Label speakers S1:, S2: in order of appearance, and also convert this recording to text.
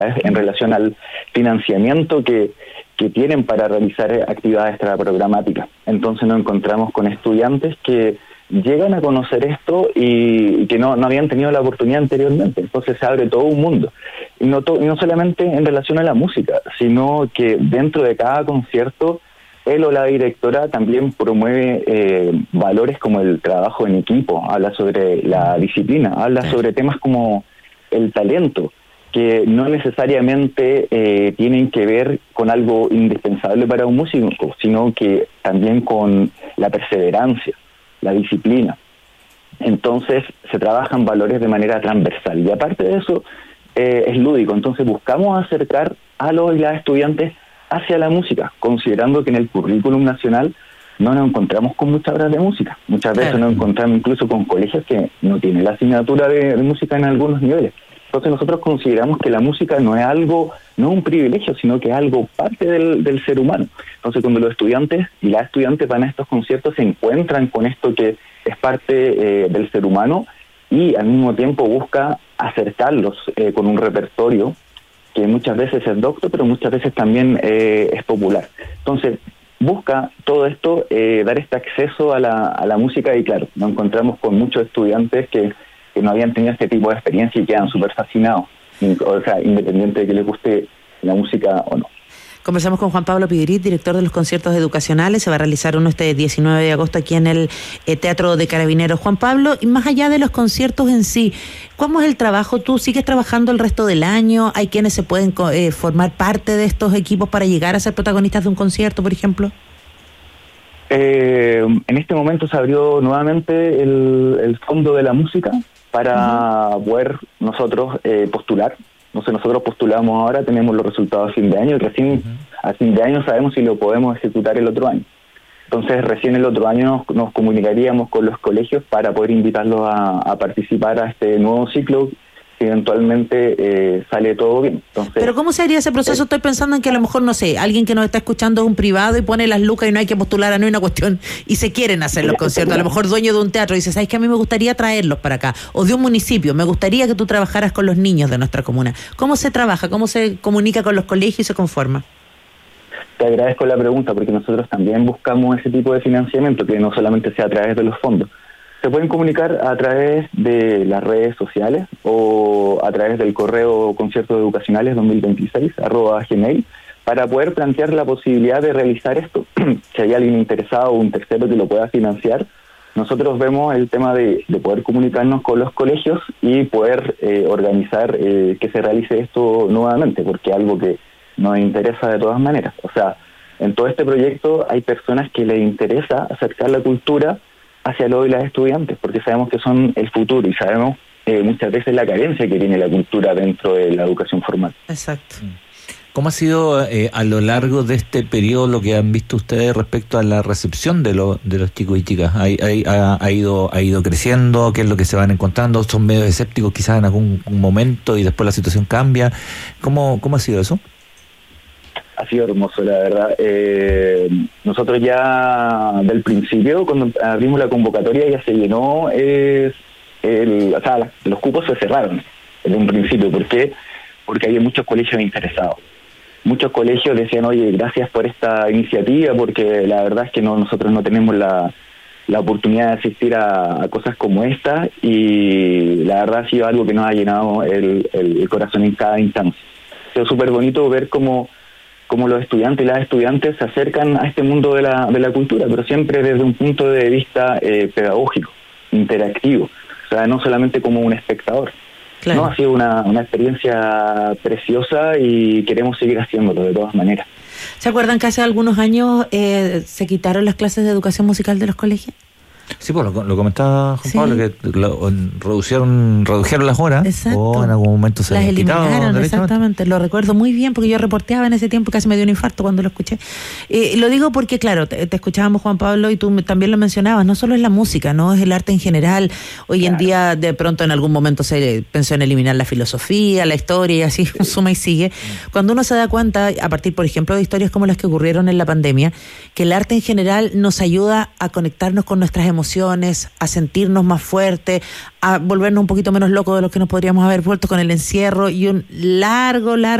S1: en relación al financiamiento que tienen para realizar actividades extraprogramáticas. Entonces nos encontramos con estudiantes que llegan a conocer esto y que no habían tenido la oportunidad anteriormente. Entonces se abre todo un mundo. Y no solamente en relación a la música, sino que dentro de cada concierto, él o la directora también promueve valores como el trabajo en equipo, habla sobre la disciplina, habla sobre temas como el talento, que no necesariamente tienen que ver con algo indispensable para un músico, sino que también con la perseverancia, la disciplina. Entonces se trabajan valores de manera transversal y aparte de eso es lúdico. Entonces buscamos acercar a los y las estudiantes hacia la música, considerando que en el currículum nacional no nos encontramos con muchas horas de música. Muchas veces nos encontramos incluso con colegios que no tienen la asignatura de música en algunos niveles. Entonces nosotros consideramos que la música no es un privilegio, sino que es algo parte del ser humano. Entonces cuando los estudiantes y las estudiantes van a estos conciertos se encuentran con esto que es parte del ser humano y al mismo tiempo busca acercarlos con un repertorio que muchas veces es docto, pero muchas veces también es popular. Entonces busca todo esto, dar este acceso a la música y claro, nos encontramos con muchos estudiantes que no habían tenido este tipo de experiencia y quedan súper fascinados, o sea, independiente de que les guste la música o no.
S2: Conversamos con Juan Pablo Piderit, director de los conciertos educacionales. Se va a realizar uno este 19 de agosto aquí en el Teatro de Carabineros. Juan Pablo, y más allá de los conciertos en sí, ¿cómo es el trabajo? ¿Tú sigues trabajando el resto del año? ¿Hay quienes se pueden formar parte de estos equipos para llegar a ser protagonistas de un concierto, por ejemplo?
S1: En este momento se abrió nuevamente el Fondo de la Música para poder nosotros postular. Entonces nosotros postulamos ahora, tenemos los resultados a fin de año y recién a fin de año sabemos si lo podemos ejecutar el otro año. Entonces recién el otro año nos comunicaríamos con los colegios para poder invitarlos a participar a este nuevo ciclo si eventualmente sale todo bien. Entonces,
S2: pero ¿cómo se haría ese proceso? Estoy pensando en que a lo mejor, no sé, alguien que nos está escuchando es un privado y pone las lucas y no hay que postular a no hay una cuestión y se quieren hacer los conciertos. A lo mejor dueño de un teatro dice, ¿sabes qué? A mí me gustaría traerlos para acá. O de un municipio, me gustaría que tú trabajaras con los niños de nuestra comuna. ¿Cómo se trabaja? ¿Cómo se comunica con los colegios y se conforma?
S1: Te agradezco la pregunta porque nosotros también buscamos ese tipo de financiamiento que no solamente sea a través de los fondos. Se pueden comunicar a través de las redes sociales o a través del correo conciertoseducacionales2026@gmail para poder plantear la posibilidad de realizar esto. Si hay alguien interesado o un tercero que lo pueda financiar, nosotros vemos el tema de poder comunicarnos con los colegios y poder organizar que se realice esto nuevamente, porque es algo que nos interesa de todas maneras. O sea, en todo este proyecto hay personas que les interesa acercar la cultura hacia los y las estudiantes, porque sabemos que son el futuro y sabemos muchas veces la carencia que tiene la cultura dentro de la educación formal.
S2: Exacto.
S3: ¿Cómo ha sido a lo largo de este periodo lo que han visto ustedes respecto a la recepción de los chicos y chicas? ¿Ha ido creciendo? ¿Qué es lo que se van encontrando? ¿Son medio escépticos quizás en algún momento y después la situación cambia? ¿Cómo ha sido eso?
S1: Ha sido hermoso, la verdad. Nosotros ya del principio, cuando abrimos la convocatoria, ya se llenó, los cupos se cerraron en un principio. ¿Por qué? Porque había muchos colegios interesados. Muchos colegios decían, oye, gracias por esta iniciativa, porque la verdad es que nosotros no tenemos la oportunidad de asistir a cosas como esta, y la verdad ha sido algo que nos ha llenado el corazón en cada instancia. Ha sido súper bonito ver cómo los estudiantes y las estudiantes se acercan a este mundo de la cultura, pero siempre desde un punto de vista pedagógico, interactivo, o sea, no solamente como un espectador. Claro. No, ha sido una experiencia preciosa y queremos seguir haciéndolo de todas maneras.
S2: ¿Se acuerdan que hace algunos años se quitaron las clases de educación musical de los colegios?
S3: Sí, pues lo comentaba Juan Pablo, que redujeron las horas.
S2: Exacto.
S3: O en algún momento se
S2: las eliminaron,
S3: exactamente.
S2: Lo recuerdo muy bien porque yo reporteaba en ese tiempo, casi me dio un infarto cuando lo escuché. Lo digo porque, claro, te escuchábamos, Juan Pablo, y tú también lo mencionabas, no solo es la música, no es el arte en general. Hoy en día, de pronto, en algún momento se pensó en eliminar la filosofía, la historia, y así suma y sigue. Cuando uno se da cuenta, a partir, por ejemplo, de historias como las que ocurrieron en la pandemia, que el arte en general nos ayuda a conectarnos con nuestras emociones, emociones, a sentirnos más fuertes, a volvernos un poquito menos locos de lo que nos podríamos haber vuelto con el encierro y un largo